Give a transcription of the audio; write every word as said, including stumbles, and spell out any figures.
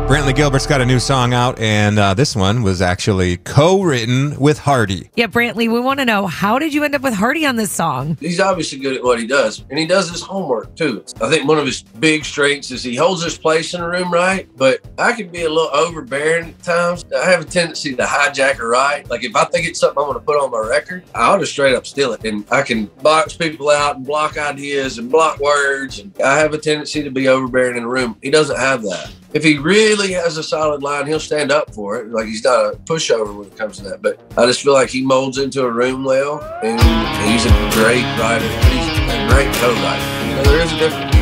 Brantley Gilbert's got a new song out, and uh, this one was actually co-written with Hardy. Yeah, Brantley, we want to know, how did you end up with Hardy on this song? He's obviously good at what he does, and he does his homework too. I think one of his big strengths is he holds his place in the room right, but I can be a little overbearing at times. I have a tendency to hijack a right. Like if I think it's something I'm going to put on my record, I'll just straight up steal it, and I can box people out and block ideas and block words. And I have a tendency to be overbearing in the room. He doesn't have that. If he really has a solid line, he'll stand up for it. Like he's not a pushover when it comes to that. But I just feel like he molds into a room well, and he's a great writer. He's a great co-writer. You know, there is a difference.